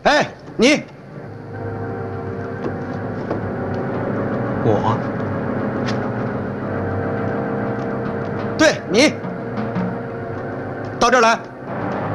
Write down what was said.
哎，你， 我， 对你，到这儿来。